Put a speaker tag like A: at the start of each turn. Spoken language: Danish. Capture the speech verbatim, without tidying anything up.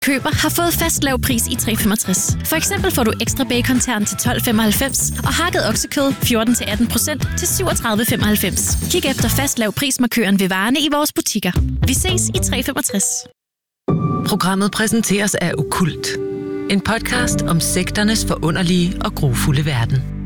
A: køber har fået fast lav pris i tre femogtres. For eksempel får du ekstra bacon-tern til tolv femoghalvfems og hakket oksekød fjorten til atten procent til syvogtredive femoghalvfems. Kig efter fast lav prismarkøren ved varerne i vores butikker. Vi ses i tre femogtres.
B: Programmet præsenteres af Okkult. En podcast om sekternes forunderlige og grufulde verden.